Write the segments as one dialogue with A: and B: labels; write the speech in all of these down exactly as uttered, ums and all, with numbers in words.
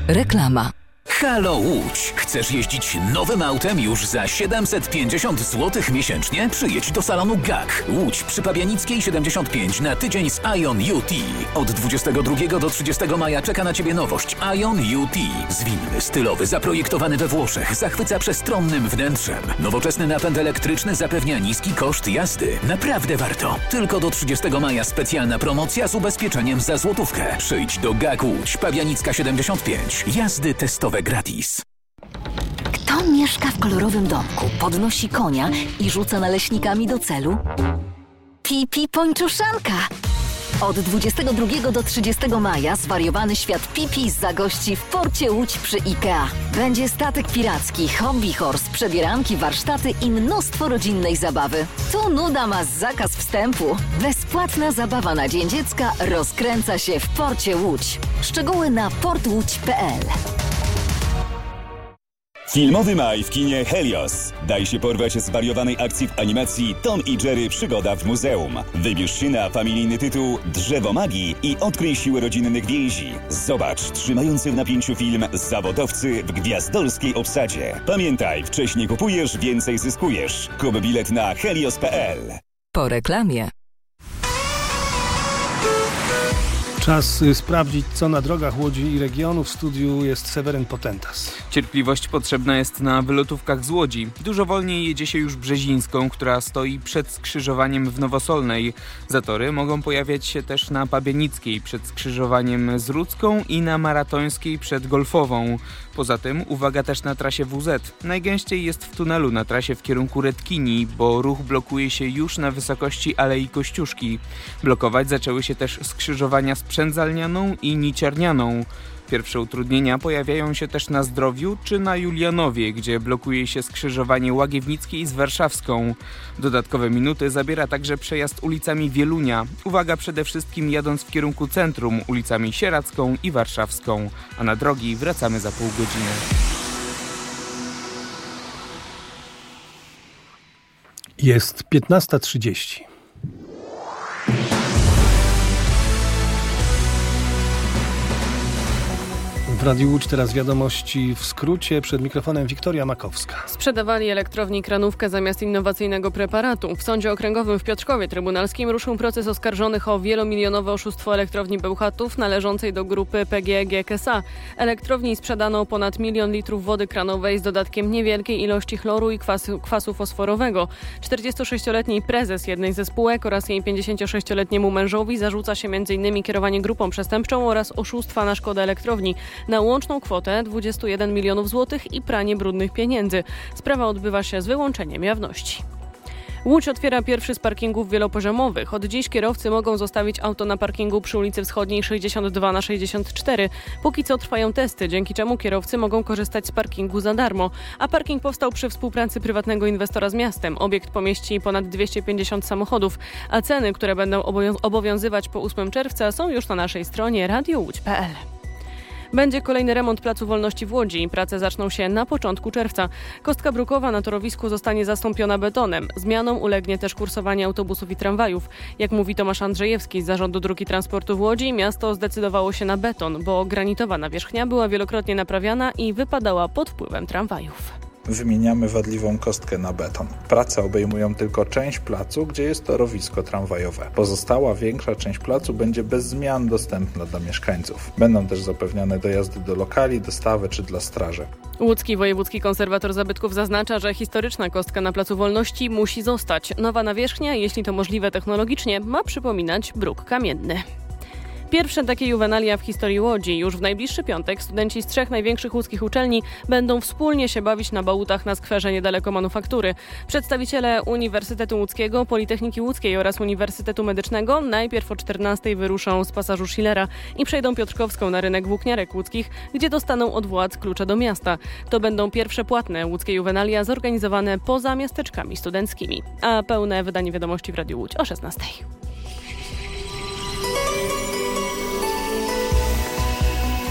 A: Reklama.
B: Halo Łódź! Chcesz jeździć nowym autem już za siedemset pięćdziesiąt złotych miesięcznie? Przyjedź do salonu G A K. Łódź przy Pabianickiej siedemdziesiąt pięć na tydzień z Ion U T. Od dwudziestego drugiego do trzydziestego maja czeka na Ciebie nowość Ion U T. Zwinny, stylowy, zaprojektowany we Włoszech, zachwyca przestronnym wnętrzem. Nowoczesny napęd elektryczny zapewnia niski koszt jazdy. Naprawdę warto. Tylko do trzydziestego maja specjalna promocja z ubezpieczeniem za złotówkę. Przyjdź do G A K Łódź, Pabianicka siedemdziesiąt pięć. Jazdy testowe gratis.
A: Kto mieszka w kolorowym domku, podnosi konia i rzuca naleśnikami do celu? Pipi Pończuszanka! Od dwudziestego drugiego do trzydziestego maja zwariowany świat Pipi zagości w porcie Łódź przy IKEA. Będzie statek piracki, hobby horse, przebieranki, warsztaty i mnóstwo rodzinnej zabawy. Tu nuda ma zakaz wstępu. Bezpłatna zabawa na Dzień Dziecka rozkręca się w porcie Łódź. Szczegóły na port łódź kropka p l.
C: Filmowy maj w kinie Helios. Daj się porwać zwariowanej akcji w animacji Tom i Jerry Przygoda w muzeum. Wybierz się na familijny tytuł Drzewo Magii i odkryj siłę rodzinnych więzi. Zobacz trzymający w napięciu film Zawodowcy w gwiazdorskiej obsadzie. Pamiętaj, wcześniej kupujesz, więcej zyskujesz. Kup bilet na helios kropka p l.
A: Po reklamie.
D: Czas y, sprawdzić, co na drogach Łodzi i regionu. W studiu jest Seweryn Potentas.
E: Cierpliwość potrzebna jest na wylotówkach z Łodzi. Dużo wolniej jedzie się już Brzezińską, która stoi przed skrzyżowaniem w Nowosolnej. Zatory mogą pojawiać się też na Pabianickiej przed skrzyżowaniem z Rudzką i na Maratońskiej przed Golfową. Poza tym uwaga też na trasie W Z. Najgęściej jest w tunelu na trasie w kierunku Redkini, bo ruch blokuje się już na wysokości Alei Kościuszki. Blokować zaczęły się też skrzyżowania z Przędzalnianą i Niciarnianą. Pierwsze utrudnienia pojawiają się też na Zdrowiu czy na Julianowie, gdzie blokuje się skrzyżowanie Łagiewnickiej z Warszawską. Dodatkowe minuty zabiera także przejazd ulicami Wielunia. Uwaga przede wszystkim jadąc w kierunku centrum, ulicami Sieradzką i Warszawską. A na drogi wracamy za pół godziny.
D: Jest piętnasta trzydzieści. W Radiu Łódź teraz wiadomości w skrócie. Przed mikrofonem Wiktoria Makowska.
F: Sprzedawali elektrowni Kranówkę zamiast innowacyjnego preparatu. W Sądzie Okręgowym w Piotrkowie Trybunalskim ruszył proces oskarżonych o wielomilionowe oszustwo elektrowni Bełchatów należącej do grupy P G E G K S A. Elektrowni sprzedano ponad milion litrów wody kranowej z dodatkiem niewielkiej ilości chloru i kwasu, kwasu fosforowego. czterdziestosześcioletniej prezes jednej ze spółek oraz jej pięćdziesięciosześcioletniemu mężowi zarzuca się między innymi kierowanie grupą przestępczą oraz oszustwa na szkodę elektrowni na łączną kwotę dwadzieścia jeden milionów złotych i pranie brudnych pieniędzy. Sprawa odbywa się z wyłączeniem jawności. Łódź otwiera pierwszy z parkingów wielopoziomowych. Od dziś kierowcy mogą zostawić auto na parkingu przy ulicy Wschodniej sześćdziesiąt dwa na sześćdziesiąt cztery. Póki co trwają testy, dzięki czemu kierowcy mogą korzystać z parkingu za darmo. A parking powstał przy współpracy prywatnego inwestora z miastem. Obiekt pomieści ponad dwieście pięćdziesiąt samochodów, a ceny, które będą obowiązywać po ósmego czerwca, są już na naszej stronie radio łódź kropka p l. Będzie kolejny remont Placu Wolności w Łodzi. Prace zaczną się na początku czerwca. Kostka brukowa na torowisku zostanie zastąpiona betonem. Zmianom ulegnie też kursowanie autobusów i tramwajów. Jak mówi Tomasz Andrzejewski z Zarządu Dróg i Transportu w Łodzi, miasto zdecydowało się na beton, bo granitowa nawierzchnia była wielokrotnie naprawiana i wypadała pod wpływem tramwajów.
G: Wymieniamy wadliwą kostkę na beton. Prace obejmują tylko część placu, gdzie jest torowisko tramwajowe. Pozostała większa część placu będzie bez zmian dostępna dla mieszkańców. Będą też zapewnione dojazdy do lokali, dostawy czy dla straży.
F: Łódzki Wojewódzki Konserwator Zabytków zaznacza, że historyczna kostka na Placu Wolności musi zostać. Nowa nawierzchnia, jeśli to możliwe technologicznie, ma przypominać bruk kamienny. Pierwsze takie juwenalia w historii Łodzi. Już w najbliższy piątek studenci z trzech największych łódzkich uczelni będą wspólnie się bawić na bałutach na skwerze niedaleko Manufaktury. Przedstawiciele Uniwersytetu Łódzkiego, Politechniki Łódzkiej oraz Uniwersytetu Medycznego najpierw o czternastej wyruszą z pasażu Schillera i przejdą Piotrkowską na rynek włókniarek łódzkich, gdzie dostaną od władz klucze do miasta. To będą pierwsze płatne łódzkie juwenalia zorganizowane poza miasteczkami studenckimi. A pełne wydanie wiadomości w Radiu Łódź o szesnastej.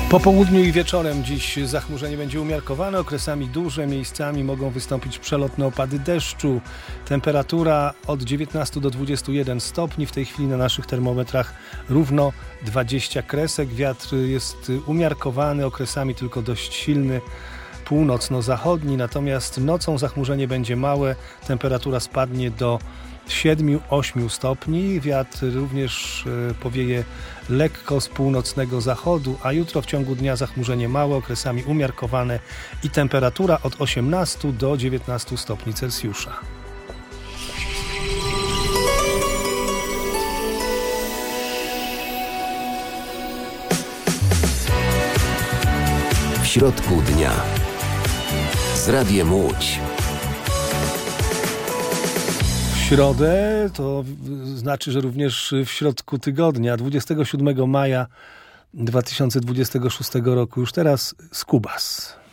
D: Po południu i wieczorem dziś zachmurzenie będzie umiarkowane, okresami duże, miejscami mogą wystąpić przelotne opady deszczu. Temperatura od dziewiętnastu do dwudziestu jeden stopni, w tej chwili na naszych termometrach równo dwadzieścia kresek. Wiatr jest umiarkowany, okresami tylko dość silny, północno-zachodni, natomiast nocą zachmurzenie będzie małe, temperatura spadnie do siedem do ośmiu stopni. Wiatr również powieje lekko z północnego zachodu, a jutro w ciągu dnia zachmurzenie małe, okresami umiarkowane i temperatura od osiemnastu do dziewiętnastu stopni Celsjusza.
H: W środku dnia z Radiem Łódź.
D: W środę to znaczy, że również w środku tygodnia, dwudziestego siódmego maja dwa tysiące dwudziestego szóstego roku, już teraz Skubas.